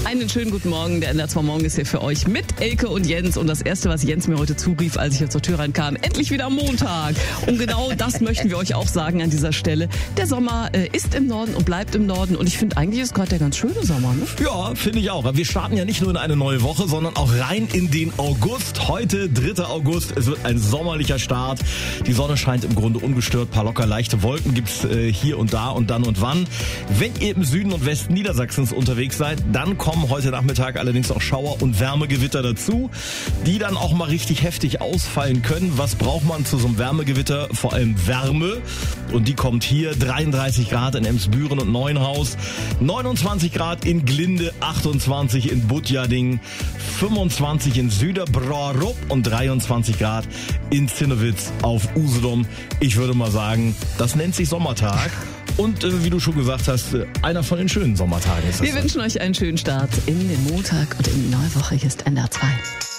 Einen schönen guten Morgen. Der NDR 2 Morgen ist hier für euch mit Elke und Jens. Und das Erste, was Jens mir heute zurief, als ich hier zur Tür reinkam, endlich wieder Montag. Und genau das möchten wir euch auch sagen an dieser Stelle. Der Sommer ist im Norden und bleibt im Norden. Und ich finde, eigentlich ist gerade der ganz schöne Sommer, ne? Ja, finde ich auch. Wir starten ja nicht nur in eine neue Woche, sondern auch rein in den August. Heute, 3. August. Es wird ein sommerlicher Start. Die Sonne scheint im Grunde ungestört. Ein paar locker leichte Wolken gibt's hier und da und dann und wann. Wenn ihr im Süden und Westen Niedersachsens unterwegs seid, dann kommen heute Nachmittag allerdings auch Schauer und Wärmegewitter dazu, die dann auch mal richtig heftig ausfallen können. Was braucht man zu so einem Wärmegewitter? Vor allem Wärme. Und die kommt hier. 33 Grad in Emsbüren und Neuenhaus, 29 Grad in Glinde, 28 in Budjading, 25 in Süderbrarup und 23 Grad in Zinnowitz auf Usedom. Ich würde mal sagen, das nennt sich Sommertag. Und wie du schon gesagt hast, einer von den schönen Sommertagen ist das. Wir wünschen euch einen schönen Start in den Montag und in die neue Woche. Hier ist NDR 2.